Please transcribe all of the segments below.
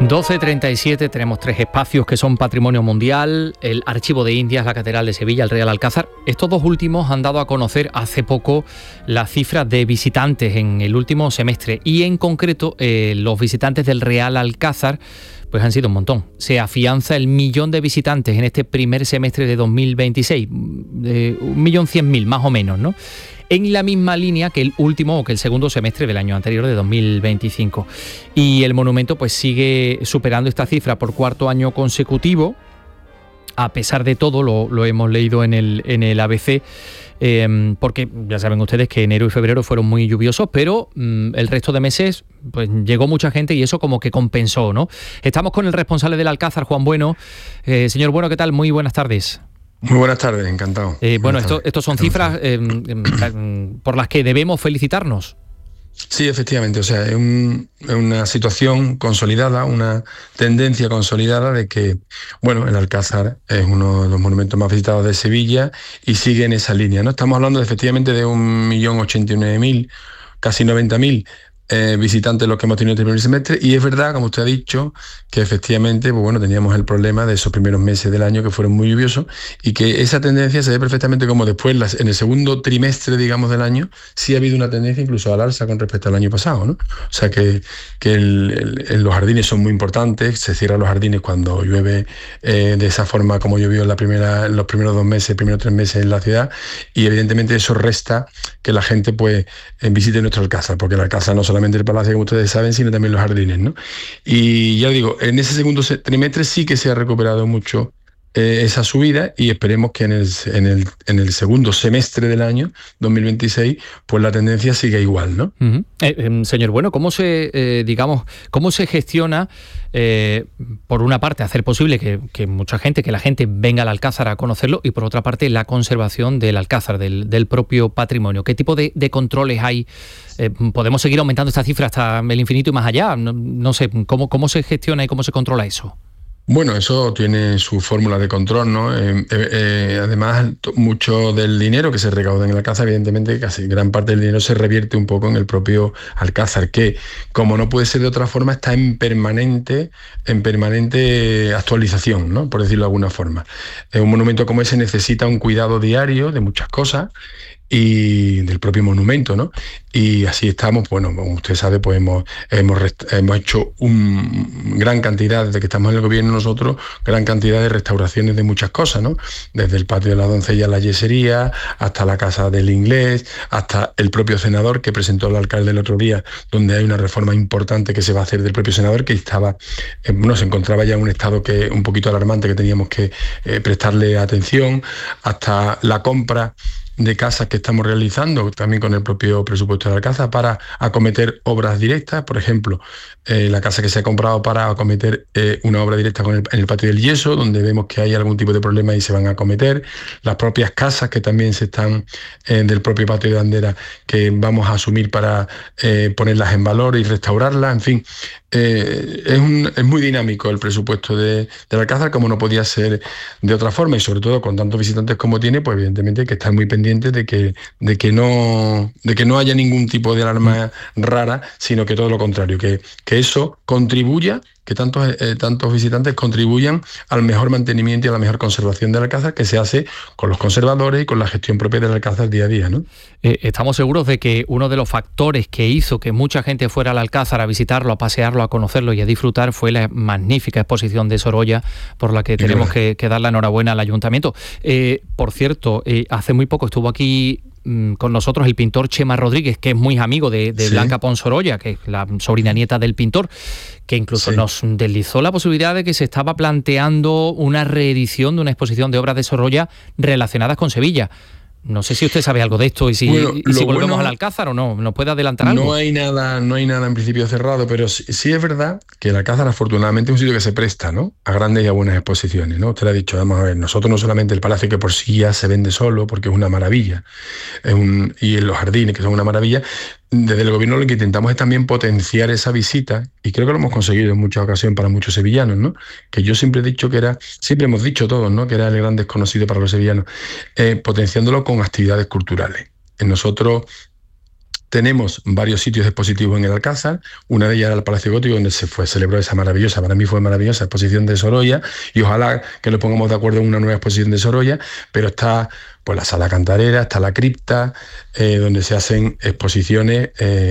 12:37, tenemos 3 espacios que son patrimonio mundial: el Archivo de Indias, la Catedral de Sevilla, el Real Alcázar. Estos dos últimos han dado a conocer hace poco las cifras de visitantes en el último semestre, y en concreto los visitantes del Real Alcázar pues han sido un montón. Se afianza el 1.000.000 de visitantes en este primer semestre de 2026, 1.100.000 más o menos, ¿no? En la misma línea que el último o que el segundo semestre del año anterior, de 2025. Y el monumento pues sigue superando esta cifra por cuarto año consecutivo. A pesar de todo, lo hemos leído en el ABC, porque ya saben ustedes que enero y febrero fueron muy lluviosos, pero el resto de meses pues llegó mucha gente y eso como que compensó, ¿no? Estamos con el responsable del Alcázar, Juan Bueno. Señor Bueno, ¿qué tal? Muy buenas tardes. Muy buenas tardes, encantado. Bueno, estos son cifras por las que debemos felicitarnos. Sí, efectivamente, o sea, es una situación consolidada, una tendencia consolidada de que, bueno, el Alcázar es uno de los monumentos más visitados de Sevilla y sigue en esa línea, ¿no? Estamos hablando efectivamente de 1.089.000, casi 90.000 visitantes los que hemos tenido este primer semestre, y es verdad, como usted ha dicho, que efectivamente, pues bueno, teníamos el problema de esos primeros meses del año que fueron muy lluviosos, y que esa tendencia se ve perfectamente como después, en el segundo trimestre, digamos, del año, sí ha habido una tendencia incluso al alza con respecto al año pasado, ¿no? O sea que los jardines son muy importantes, se cierran los jardines cuando llueve de esa forma como llovió en los primeros 2 meses, primeros 3 meses en la ciudad, y evidentemente eso resta que la gente pues visite nuestro Alcázar, porque el Alcázar no solamente el palacio, como ustedes saben, sino también los jardines, ¿no? Y ya digo, en ese segundo trimestre sí que se ha recuperado mucho esa subida, y esperemos que en el segundo semestre del año 2026 pues la tendencia siga igual, ¿no? Señor Bueno, ¿cómo se gestiona, por una parte, hacer posible que la gente venga al Alcázar a conocerlo, y por otra parte la conservación del Alcázar, del propio patrimonio? ¿Qué tipo de controles hay? ¿Podemos seguir aumentando esta cifra hasta el infinito y más allá? No sé, ¿cómo se gestiona y cómo se controla eso? Bueno, eso tiene su fórmula de control, ¿no? Además, mucho del dinero que se recauda en el Alcázar, evidentemente, casi gran parte del dinero se revierte un poco en el propio Alcázar, que, como no puede ser de otra forma, está en permanente actualización, ¿no? Por decirlo de alguna forma. Un monumento como ese necesita un cuidado diario de muchas cosas y del propio monumento, ¿no? Y así estamos, bueno, como usted sabe, pues hemos hecho gran cantidad, desde que estamos en el gobierno nosotros, gran cantidad de restauraciones de muchas cosas, ¿no? Desde el patio de la doncella, la yesería, hasta la casa del inglés, hasta el propio senador que presentó el alcalde el otro día, donde hay una reforma importante que se va a hacer del propio senador, que se encontraba ya en un estado que un poquito alarmante, que teníamos que prestarle atención, hasta la compra de casas que estamos realizando también con el propio presupuesto de Alcázar para acometer obras directas. Por ejemplo, la casa que se ha comprado para acometer una obra directa en el patio del yeso, donde vemos que hay algún tipo de problema y se van a acometer. Las propias casas que también se están del propio patio de bandera, que vamos a asumir para ponerlas en valor y restaurarlas. En fin, es muy dinámico el presupuesto del Alcázar, como no podía ser de otra forma, y sobre todo con tantos visitantes como tiene, pues evidentemente hay que estar muy pendientes de que no haya ningún tipo de alarma rara, sino que todo lo contrario, que eso contribuya, que tantos visitantes contribuyan al mejor mantenimiento y a la mejor conservación del Alcázar, que se hace con los conservadores y con la gestión propia del Alcázar día a día, ¿no? Estamos seguros de que uno de los factores que hizo que mucha gente fuera al Alcázar a visitarlo, a pasearlo, a conocerlo y a disfrutar fue la magnífica exposición de Sorolla, por la que tenemos que dar la enhorabuena al Ayuntamiento. Por cierto, hace muy poco estuvo aquí con nosotros el pintor Chema Rodríguez, que es muy amigo de Sí. Blanca Pons Sorolla, que es la sobrina nieta del pintor, que incluso nos deslizó la posibilidad de que se estaba planteando una reedición de una exposición de obras de Sorolla relacionadas con Sevilla. No sé si usted sabe algo de esto y si volvemos al Alcázar o no. ¿Nos puede adelantar algo? No hay nada en principio cerrado, pero sí es verdad que el Alcázar, afortunadamente, es un sitio que se presta, ¿no?, a grandes y a buenas exposiciones, ¿no? Usted le ha dicho, vamos a ver, nosotros no solamente el palacio, que por sí ya se vende solo porque es una maravilla, y en los jardines, que son una maravilla. Desde el gobierno lo que intentamos es también potenciar esa visita, y creo que lo hemos conseguido en muchas ocasiones para muchos sevillanos, ¿no? Que yo siempre he dicho siempre hemos dicho todos, ¿no?, que era el gran desconocido para los sevillanos, potenciándolo con actividades culturales. Nosotros Tenemos varios sitios expositivos en el Alcázar. Una de ellas era el Palacio Gótico, donde celebró esa maravillosa, para mí fue maravillosa exposición de Sorolla, y ojalá que nos pongamos de acuerdo en una nueva exposición de Sorolla, pero está pues la Sala Cantarera, está la cripta, donde se hacen exposiciones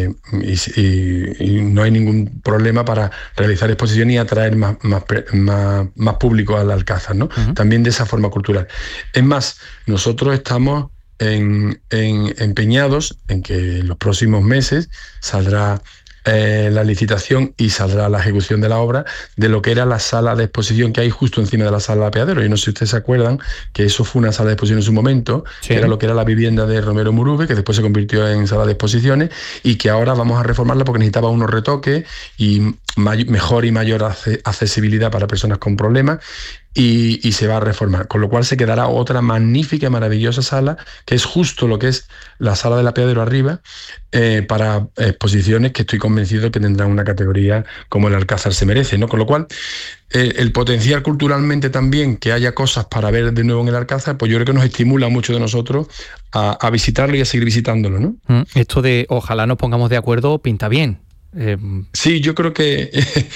y no hay ningún problema para realizar exposiciones y atraer más público al Alcázar, ¿no? Uh-huh. También de esa forma cultural. Es más, nosotros estamos empeñados en que en los próximos meses saldrá la licitación y saldrá la ejecución de la obra de lo que era la sala de exposición que hay justo encima de la sala de Apeadero. Y no sé si ustedes se acuerdan que eso fue una sala de exposición en su momento, sí, que era lo que era la vivienda de Romero Murube, que después se convirtió en sala de exposiciones y que ahora vamos a reformarla porque necesitaba unos retoques y mejor y mayor accesibilidad para personas con problemas. Y se va a reformar, con lo cual se quedará otra magnífica, maravillosa sala, que es justo lo que es la sala del Apeadero arriba, para exposiciones que estoy convencido que tendrán una categoría como el Alcázar se merece, ¿no? Con lo cual, el potencial culturalmente también que haya cosas para ver de nuevo en el Alcázar, pues yo creo que nos estimula mucho de nosotros a visitarlo y a seguir visitándolo, ¿no? Esto de ojalá nos pongamos de acuerdo pinta bien. Sí, yo creo que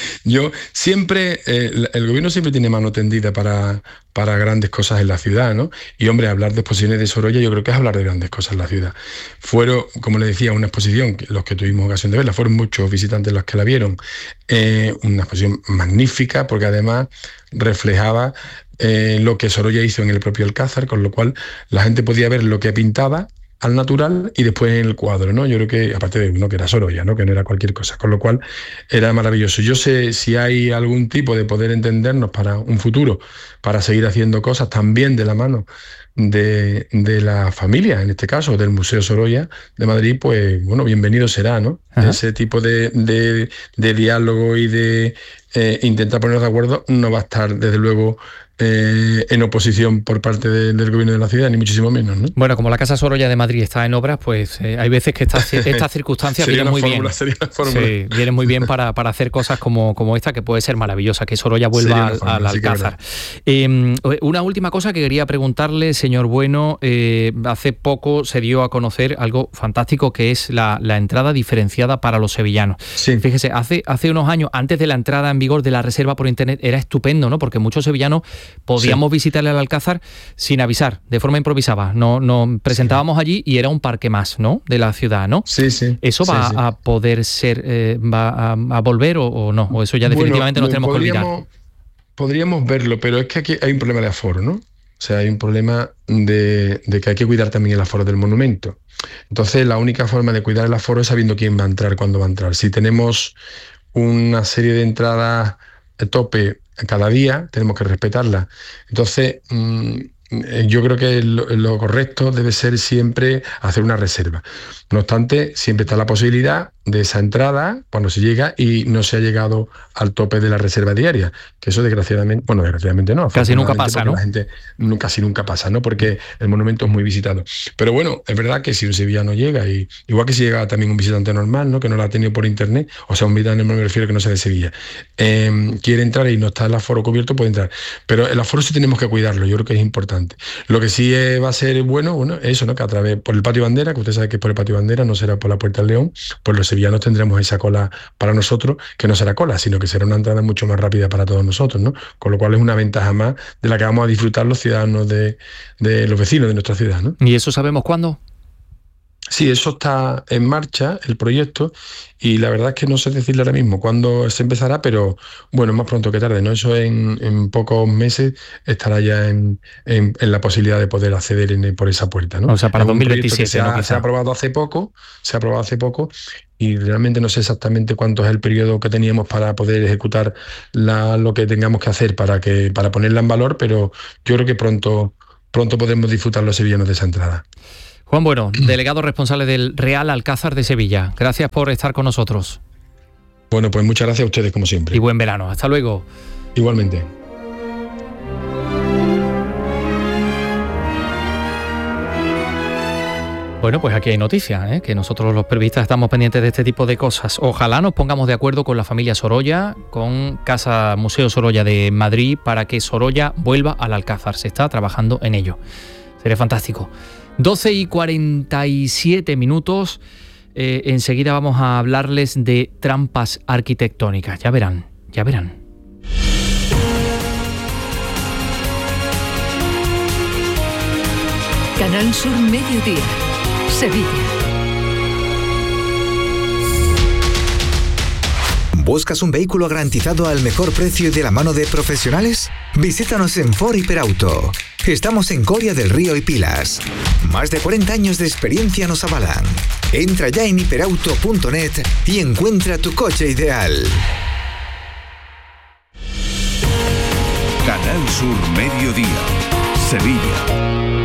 el gobierno siempre tiene mano tendida para grandes cosas en la ciudad, ¿no? Y hombre, hablar de exposiciones de Sorolla yo creo que es hablar de grandes cosas en la ciudad. Fueron, como le decía, una exposición, los que tuvimos ocasión de verla, fueron muchos visitantes los que la vieron, una exposición magnífica porque además reflejaba lo que Sorolla hizo en el propio Alcázar, con lo cual la gente podía ver lo que pintaba al natural y después en el cuadro, ¿no? Yo creo que, aparte de uno que era Sorolla, ¿no? Que no era cualquier cosa, con lo cual era maravilloso. Yo sé si hay algún tipo de poder entendernos para un futuro, para seguir haciendo cosas también de la mano de la familia, en este caso, del Museo Sorolla de Madrid, pues, bueno, bienvenido será, ¿no? Ajá. Ese tipo de diálogo y de intentar ponernos de acuerdo no va a estar, desde luego, en oposición por parte del gobierno de la ciudad, ni muchísimo menos, ¿no? Bueno, como la Casa Sorolla de Madrid está en obras, pues hay veces que estas circunstancias vienen muy bien. Sí, vienen muy bien para hacer cosas como esta, que puede ser maravillosa, que Sorolla vuelva al Alcázar. Una última cosa que quería preguntarle, señor Bueno, hace poco se dio a conocer algo fantástico, que es la entrada diferenciada para los sevillanos. Sí. Fíjese, hace unos años, antes de la entrada en vigor de la reserva por internet, era estupendo, ¿no? Porque muchos sevillanos podíamos visitarle al Alcázar sin avisar, de forma improvisada. No presentábamos allí y era un parque más, ¿no? De la ciudad, ¿no? Sí, sí. ¿Eso va a poder ser, va a volver o no? ¿O eso ya definitivamente nos tenemos que olvidar? Podríamos verlo, pero es que aquí hay un problema de aforo, ¿no? O sea, hay un problema de que hay que cuidar también el aforo del monumento. Entonces, la única forma de cuidar el aforo es sabiendo quién va a entrar, cuándo va a entrar. Si tenemos una serie de entradas de tope cada día, tenemos que respetarla. Entonces, yo creo que lo correcto debe ser siempre hacer una reserva. No obstante, siempre está la posibilidad de esa entrada cuando se llega y no se ha llegado al tope de la reserva diaria, que eso desgraciadamente no. Casi nunca pasa, ¿no? La gente casi nunca pasa, ¿no? Porque el monumento es muy visitado. Pero bueno, es verdad que si un sevillano llega, y igual que si llega también un visitante normal, ¿no? Que no lo ha tenido por internet, o sea, un visitante normal, me refiero que no sea de Sevilla, quiere entrar y no está el aforo cubierto, puede entrar. Pero el aforo sí tenemos que cuidarlo, yo creo que es importante. Lo que sí va a ser bueno, eso, ¿no? Que a través, por el Patio Bandera, que usted sabe que por el Patio Bandera, no será por la Puerta del León, pues los sevillanos tendremos esa cola para nosotros, que no será cola, sino que será una entrada mucho más rápida para todos nosotros, ¿no? Con lo cual es una ventaja más de la que vamos a disfrutar los ciudadanos de los vecinos de nuestra ciudad, ¿no? ¿Y eso sabemos cuándo? Sí, eso está en marcha, el proyecto, y la verdad es que no sé decirle ahora mismo cuándo se empezará, pero bueno, más pronto que tarde, ¿no? Eso en pocos meses estará ya en la posibilidad de poder acceder por esa puerta, ¿no? O sea, para 2027. Se ha aprobado hace poco, y realmente no sé exactamente cuánto es el periodo que teníamos para poder ejecutar lo que tengamos que hacer para ponerla en valor, pero yo creo que pronto podemos disfrutar los sevillanos de esa entrada. Juan Bueno, delegado responsable del Real Alcázar de Sevilla. Gracias por estar con nosotros. Bueno, pues muchas gracias a ustedes, como siempre. Y buen verano. Hasta luego. Igualmente. Bueno, pues aquí hay noticias, que nosotros los periodistas estamos pendientes de este tipo de cosas. Ojalá nos pongamos de acuerdo con la familia Sorolla, con Casa Museo Sorolla de Madrid, para que Sorolla vuelva al Alcázar. Se está trabajando en ello. Sería fantástico. 12:47. enseguida vamos a hablarles de trampas arquitectónicas. Ya verán, ya verán. Canal Sur Mediodía, Sevilla. ¿Buscas un vehículo garantizado al mejor precio y de la mano de profesionales? Visítanos en Ford Hiperauto. Estamos en Coria del Río y Pilas. Más de 40 años de experiencia nos avalan. Entra ya en hiperauto.net y encuentra tu coche ideal. Canal Sur Mediodía, Sevilla.